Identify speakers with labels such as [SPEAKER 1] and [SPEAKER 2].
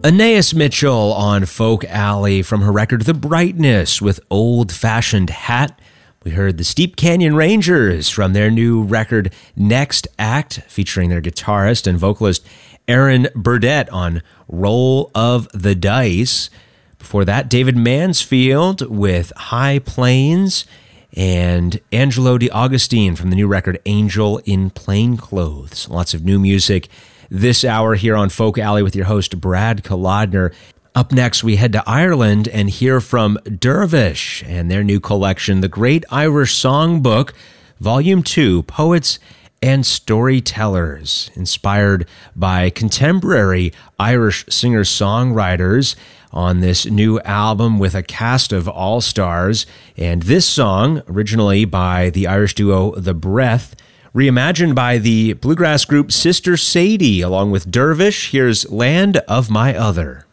[SPEAKER 1] Anais Mitchell on Folk Alley from her record The Brightness with Old Fashioned Hat. We heard the Steep Canyon Rangers from their new record Next Act, featuring their guitarist and vocalist Aaron Burdett on Roll of the Dice. Before that, David Mansfield with High Plains, and Angelo D'Agostine from the new record Angel in Plain Clothes. Lots of new music this hour here on Folk Alley with your host, Brad Kolodner. Up next, we head to Ireland and hear from Dervish and their new collection, The Great Irish Songbook, Volume 2, Poets and Storytellers, inspired by contemporary Irish singer-songwriters on this new album with a cast of all-stars. And this song, originally by the Irish duo The Breath, reimagined by the bluegrass group Sister Sadie, along with Dervish. Here's Land of My Other.